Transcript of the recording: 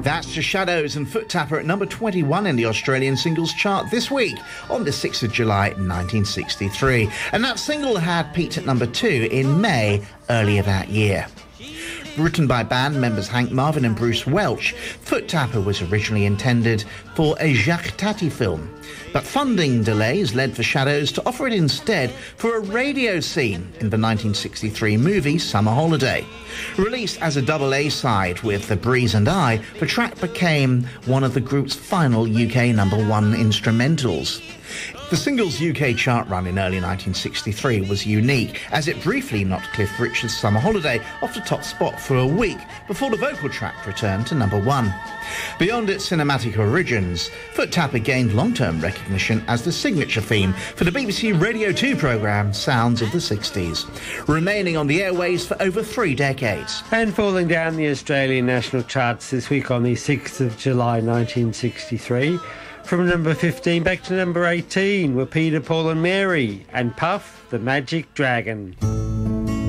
That's The Shadows and Foot Tapper at number 21 in the Australian singles chart this week on the 6th of July 1963. And that single had peaked at number 2 in May earlier that year. Written by band members Hank Marvin and Bruce Welch, Foot Tapper was originally intended for a Jacques Tati film, but funding delays led The Shadows to offer it instead for a radio scene in the 1963 movie Summer Holiday. Released as a double A-side with The Breeze and I, the track became one of the group's final UK number 1 instrumentals. The single's UK chart run in early 1963 was unique, as it briefly knocked Cliff Richard's Summer Holiday off the top spot for a week before the vocal track returned to number 1. Beyond its cinematic origins, Foot Tapper gained long-term recognition as the signature theme for the BBC Radio 2 programme Sounds of the 60s, remaining on the airways for over 3 decades. And falling down the Australian national charts this week on the 6th of July 1963, from number 15 back to number 18 were Peter, Paul and Mary and Puff the Magic Dragon.